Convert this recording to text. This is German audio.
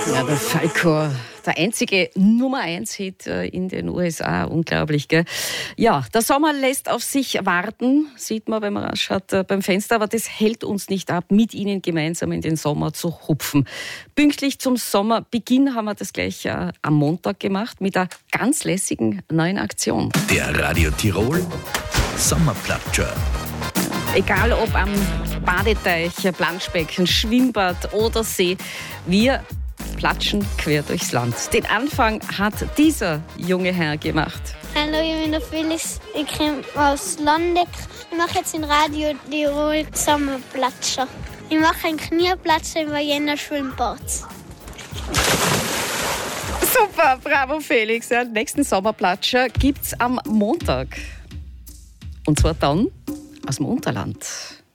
Ja, der Falco, der einzige Nummer-1-Hit in den USA. Unglaublich, gell? Ja, der Sommer lässt auf sich warten, sieht man, wenn man rausschaut beim Fenster, aber das hält uns nicht ab, mit Ihnen gemeinsam in den Sommer zu hupfen. Pünktlich zum Sommerbeginn haben wir das gleich am Montag gemacht mit einer ganz lässigen neuen Aktion. Der Radio Tirol Sommerplatscher. Egal ob am Badeteich, Planschbecken, Schwimmbad oder See, wir platschen quer durchs Land. Den Anfang hat dieser junge Herr gemacht. Hallo, ich bin der Felix, ich komme aus Landeck. Ich mache jetzt in Radio Tirol Sommerplatscher. Ich mache einen Knieplatscher im Vienna Schwimmbad. Super, bravo Felix. Ja, den nächsten Sommerplatscher gibt's am Montag. Und zwar dann aus dem Unterland.